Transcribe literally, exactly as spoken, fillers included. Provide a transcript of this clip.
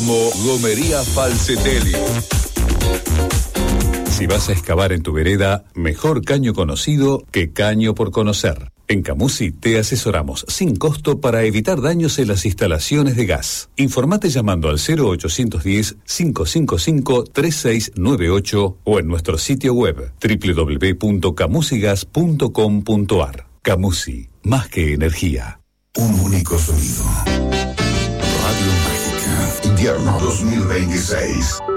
Gomería Falcetelli. Si vas a excavar en tu vereda, mejor caño conocido que caño por conocer. En Camusi te asesoramos sin costo para evitar daños en las instalaciones de gas. Informate llamando al cero ochocientos diez, cinco cinco cinco, tres seis nueve ocho o en nuestro sitio web doble u doble u doble u punto camusigas punto com punto ar. Camusi, más que energía. Un único sonido. Radio Mágica, invierno dos mil veintiséis.